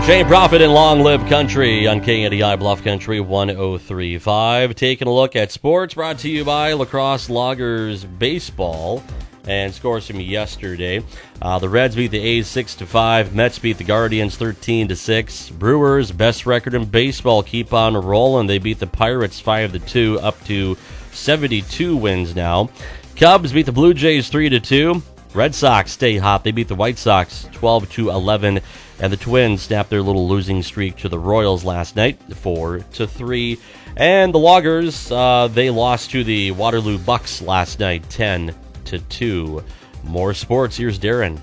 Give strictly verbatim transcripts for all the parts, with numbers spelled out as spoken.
Shane Prophet in Long Live Country on K N D I Bluff Country one oh three point five. Taking a look at sports brought to you by Lacrosse Loggers Baseball and scores from yesterday. Uh, the Reds beat the A's six to five. Mets beat the Guardians thirteen to six. Brewers, best record in baseball, keep on rolling. They beat the Pirates five to two, up to seventy-two wins now. Cubs beat the Blue Jays three to two. Red Sox stay hot. They beat the White Sox twelve to eleven. And the Twins snapped their little losing streak to the Royals last night, four to three. And the Loggers, uh, they lost to the Waterloo Bucks last night, ten to two. More sports. Here's Darren.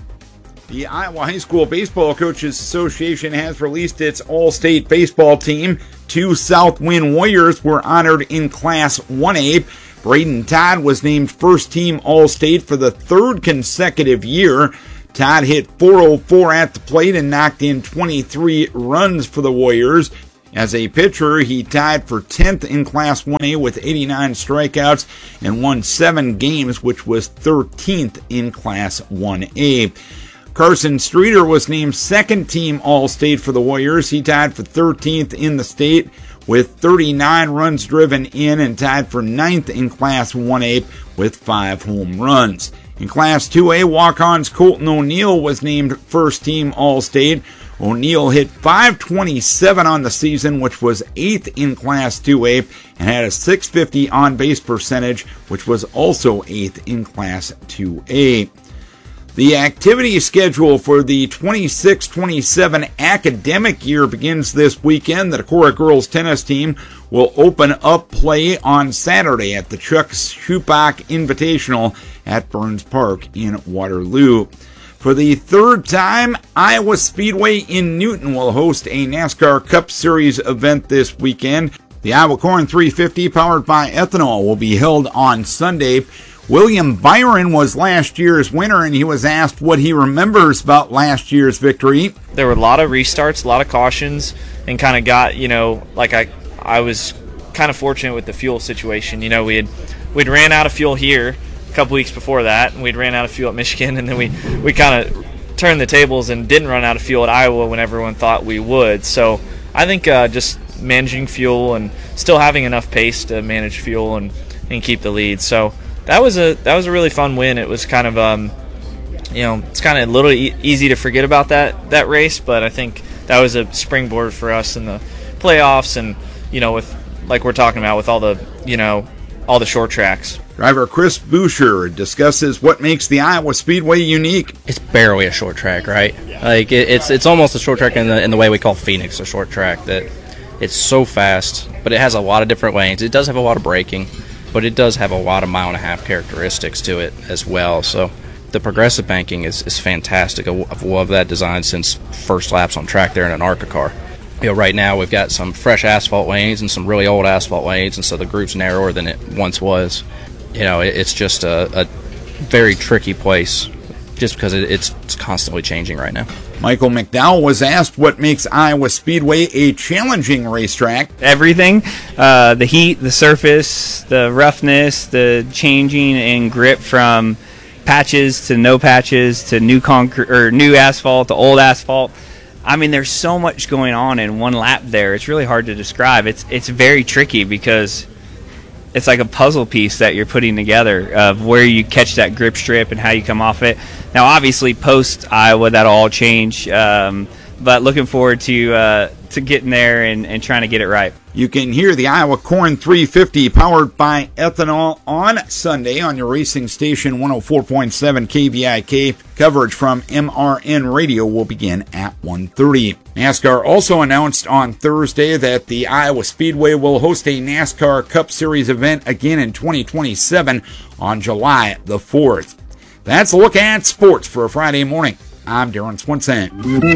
The Iowa High School Baseball Coaches Association has released its all-state baseball team. Two Southwind Warriors were honored in Class one A. Braden Todd was named first-team All-State for the third consecutive year. Todd hit four oh four at the plate and knocked in twenty-three runs for the Warriors. As a pitcher, he tied for tenth in Class one A with eighty-nine strikeouts and won seven games, which was thirteenth in Class one A. Carson Streeter was named second-team All-State for the Warriors. He tied for thirteenth in the state with thirty-nine runs driven in and tied for ninth in Class one A with five home runs. In Class two A, walk-ons Colton O'Neill was named first-team All-State. O'Neill hit five twenty-seven on the season, which was eighth in Class two A, and had a six fifty on-base percentage, which was also eighth in Class two A. The activity schedule for the twenty-six twenty-seven academic year begins this weekend. The Decorah girls tennis team will open up play on Saturday at the Chuck Schupak Invitational at Burns Park in Waterloo. For the third time, Iowa Speedway in Newton will host a NASCAR Cup Series event this weekend. The Iowa Corn three fifty, powered by ethanol, will be held on Sunday. William Byron was last year's winner, and he was asked what he remembers about last year's victory. There were a lot of restarts, a lot of cautions, and kind of got, you know, like I I was kind of fortunate with the fuel situation. You know, we had we'd ran out of fuel here a couple weeks before that, and we'd ran out of fuel at Michigan, and then we, we kind of turned the tables and didn't run out of fuel at Iowa when everyone thought we would. So I think uh, just managing fuel and still having enough pace to manage fuel and, and keep the lead. So that was a that was a really fun win. It was kind of um, you know, it's kind of a little e- easy to forget about that that race, but I think that was a springboard for us in the playoffs, and you know, with like we're talking about with all the you know all the short tracks. Driver Chris Boucher discusses what makes the Iowa Speedway unique. It's barely a short track, right? Yeah. Like it, it's it's almost a short track in the in the way we call Phoenix a short track. That it's so fast, but it has a lot of different lanes. It does have a lot of braking, but it does have a lot of mile and a half characteristics to it as well. So the progressive banking is, is fantastic. I've loved that design since first laps on track there in an ARCA car. You know, right now we've got some fresh asphalt lanes and some really old asphalt lanes, and so the groupe's narrower than it once was. You know, it, it's just a, a very tricky place just because it, it's, it's constantly changing right now. Michael McDowell was asked what makes Iowa Speedway a challenging racetrack. Everything, uh, the heat, the surface, the roughness, the changing in grip from patches to no patches to new concrete or new asphalt to old asphalt. I mean, there's so much going on in one lap there. It's really hard to describe. It's it's very tricky because it's like a puzzle piece that you're putting together of where you catch that grip strip and how you come off it. Now, obviously, post Iowa, that'll all change. Um, but looking forward to uh, to getting there and, and trying to get it right. You can hear the Iowa Corn three fifty powered by ethanol on Sunday on your racing station one oh four point seven K V I K. Coverage from M R N Radio will begin at one thirty. NASCAR also announced on Thursday that the Iowa Speedway will host a NASCAR Cup Series event again in twenty twenty-seven on July the fourth. That's a look at sports for a Friday morning. I'm Darren Swinson.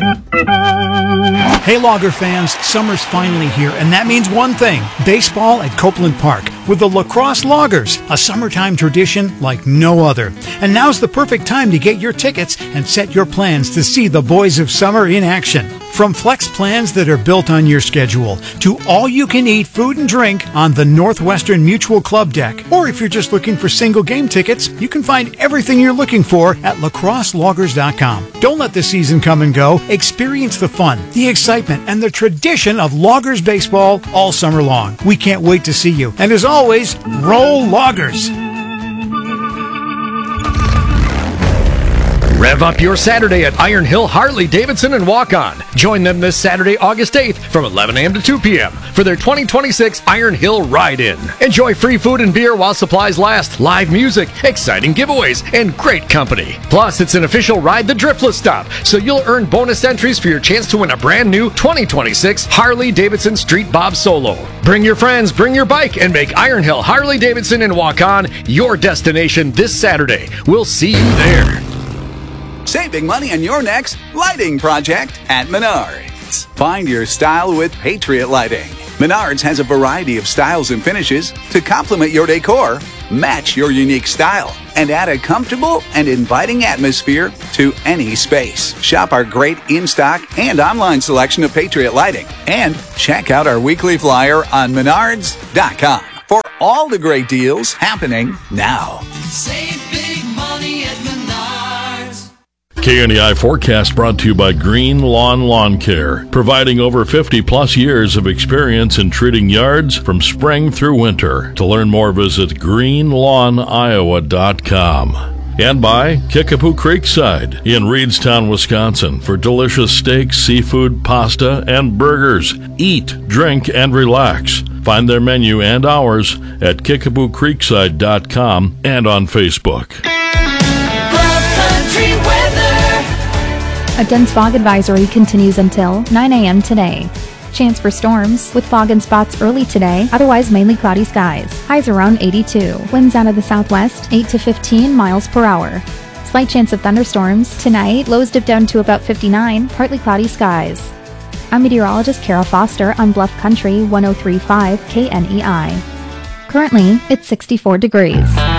Hey, Logger fans, summer's finally here, and that means one thing: baseball at Copeland Park with the Lacrosse Loggers, a summertime tradition like no other. And now's the perfect time to get your tickets and set your plans to see the boys of summer in action. From From flex plans that are built on your schedule to all-you-can-eat food and drink on the Northwestern Mutual Club deck. Or if you're just looking for single game tickets, you can find everything you're looking for at lacrosse loggers dot com. Don't let the season come and go. Experience the fun, the excitement, and the tradition of Loggers baseball all summer long. We can't wait to see you. And as always, roll Loggers! Rev up your Saturday at Iron Hill Harley Davidson and Walk On. Join them this Saturday, August eighth from eleven a.m. to two p.m. for their twenty twenty-six Iron Hill Ride-In. Enjoy free food and beer while supplies last, live music, exciting giveaways, and great company. Plus, it's an official Ride the Driftless stop, so you'll earn bonus entries for your chance to win a brand new twenty twenty-six Harley Davidson Street Bob Solo. Bring your friends, bring your bike, and make Iron Hill Harley Davidson and Walk On your destination this Saturday. We'll see you there. Saving money on your next lighting project at Menards. Find your style with Patriot Lighting. Menards has a variety of styles and finishes to complement your decor, match your unique style, and add a comfortable and inviting atmosphere to any space. Shop our great in-stock and online selection of Patriot Lighting. And check out our weekly flyer on menards dot com for all the great deals happening now. Save big money at Menards. K N E I forecast brought to you by Green Lawn Lawn Care, providing over fifty plus years of experience in treating yards from spring through winter. To learn more, visit green lawn iowa dot com. And by Kickapoo Creekside in Reedstown, Wisconsin, for delicious steaks, seafood, pasta, and burgers. Eat, drink, and relax. Find their menu and hours at kickapoo creekside dot com and on Facebook. A dense fog advisory continues until nine a.m. today. Chance for storms, with fog and spots early today, otherwise mainly cloudy skies. Highs around eighty-two. Winds out of the southwest, eight to fifteen miles per hour. Slight chance of thunderstorms. Tonight, lows dip down to about fifty-nine, partly cloudy skies. I'm meteorologist Kara Foster on Bluff Country one oh three point five K N E I. Currently, it's sixty-four degrees.